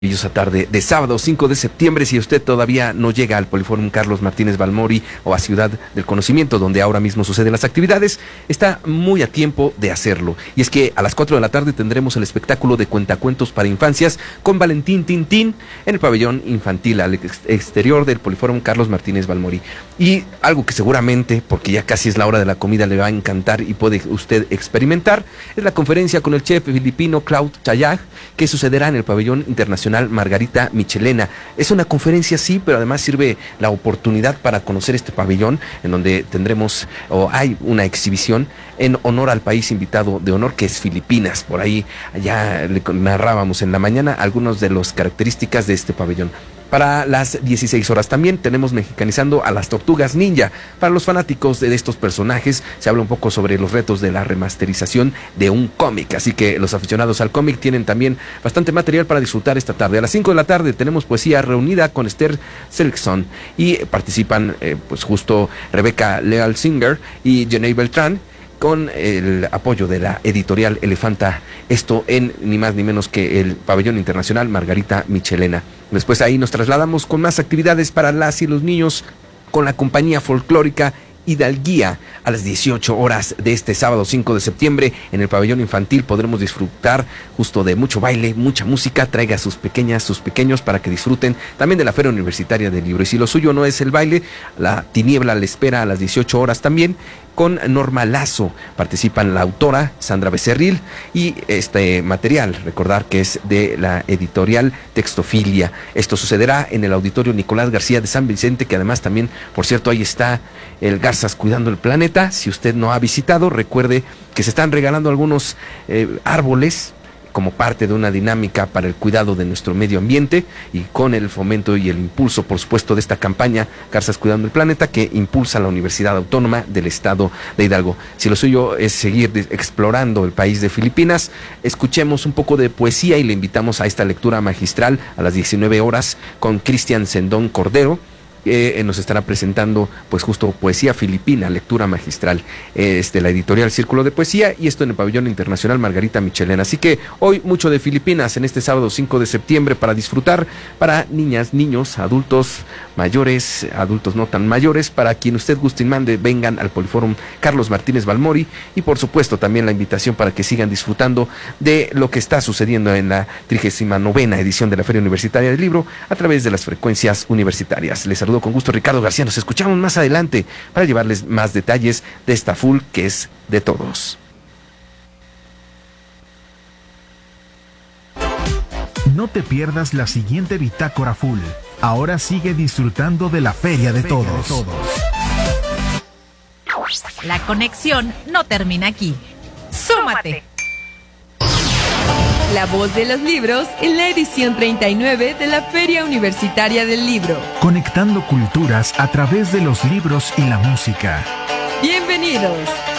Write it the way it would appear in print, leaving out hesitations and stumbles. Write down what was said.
Maravillosa tarde de sábado 5 de septiembre. Si usted todavía no llega al Poliforum Carlos Martínez Balmori o a Ciudad del Conocimiento, donde ahora mismo suceden las actividades, está muy a tiempo de hacerlo. Y es que a las 4 de la tarde tendremos el espectáculo de cuentacuentos para infancias con Valentín Tintín en el pabellón infantil al exterior del Poliforum Carlos Martínez Balmori. Y algo que seguramente, porque ya casi es la hora de la comida, le va a encantar y puede usted experimentar, es la conferencia con el chef filipino Claude Chayag, que sucederá en el pabellón internacional Margarita Michelena. Es una conferencia, sí, pero además sirve la oportunidad para conocer este pabellón, en donde tendremos, hay una exhibición en honor al país invitado de honor, que es Filipinas. Por ahí ya le narrábamos en la mañana algunas de las características de este pabellón. Para las 16 horas también tenemos Mexicanizando a las Tortugas Ninja. Para los fanáticos de estos personajes se habla un poco sobre los retos de la remasterización de un cómic, así que los aficionados al cómic tienen también bastante material para disfrutar esta tarde. A las 5 de la tarde tenemos Poesía Reunida con Esther Selkson y participan pues justo Rebeca Leal Singer y Jenny Beltrán, con el apoyo de la editorial Elefanta, esto en ni más ni menos que el pabellón internacional Margarita Michelena. Después ahí nos trasladamos con más actividades para las y los niños con la compañía folclórica Hidalguía. A las 18 horas de este sábado 5 de septiembre en el pabellón infantil podremos disfrutar justo de mucho baile, mucha música. Traiga a sus pequeñas, sus pequeños para que disfruten también de la Feria Universitaria del Libro. Y si lo suyo no es el baile, la tiniebla le espera a las 18 horas también con Norma Lazo. Participan la autora Sandra Becerril y este material, recordar que es de la editorial Textofilia. Esto sucederá en el Auditorio Nicolás García de San Vicente, que además también, por cierto, ahí está el Garzas Cuidando el Planeta. Si usted no ha visitado, recuerde que se están regalando algunos árboles como parte de una dinámica para el cuidado de nuestro medio ambiente y con el fomento y el impulso, por supuesto, de esta campaña Garzas Cuidando el Planeta, que impulsa la Universidad Autónoma del Estado de Hidalgo. Si lo suyo es seguir explorando el país de Filipinas, escuchemos un poco de poesía y le invitamos a esta lectura magistral a las 19 horas con Cristian Sendón Cordero. Nos estará presentando pues justo poesía filipina, lectura magistral, la editorial Círculo de Poesía, y esto en el pabellón internacional Margarita Michelena. Así que hoy mucho de Filipinas en este sábado 5 de septiembre para disfrutar, para niñas, niños, adultos mayores, adultos no tan mayores, para quien usted guste y mande, vengan al Poliforum Carlos Martínez Balmori, y por supuesto también la invitación para que sigan disfrutando de lo que está sucediendo en la 39ª edición de la Feria Universitaria del Libro a través de las frecuencias universitarias. Les saludo con gusto Ricardo García. Nos escuchamos más adelante para llevarles más detalles de esta full que es de todos. No te pierdas la siguiente Bitácora Full. Ahora sigue disfrutando de la Feria de Todos. La conexión no termina aquí. ¡Súmate! La voz de los libros en la edición 39 de la Feria Universitaria del Libro. Conectando culturas a través de los libros y la música. ¡Bienvenidos!